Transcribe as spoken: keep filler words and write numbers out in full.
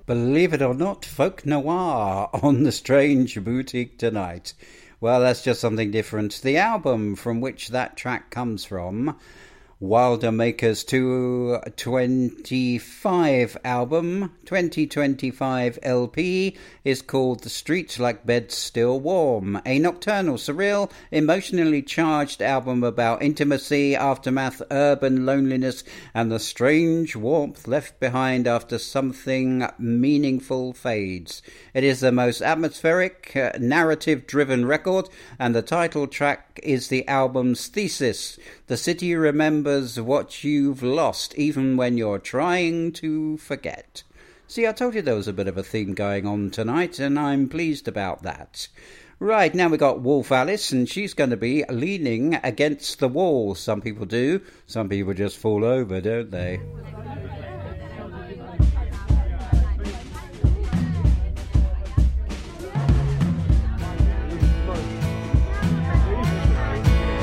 Believe it or not, folk noir on the Strange Boutique tonight. Well, that's just something different. The album from which that track comes from, Wilder Makers two twenty-five album, twenty twenty-five L P, is called The Streets Like Beds Still Warm, a nocturnal, surreal, emotionally charged album about intimacy, aftermath, urban loneliness, and the strange warmth left behind after something meaningful fades. It is the most atmospheric, uh, narrative-driven record, and the title track is the album's thesis. The city remembers what you've lost, even when you're trying to forget. See, I told you there was a bit of a theme going on tonight, and I'm pleased about that. Right, now we got Wolf Alice, and she's going to be leaning against the wall. Some people do. Some people just fall over, don't they?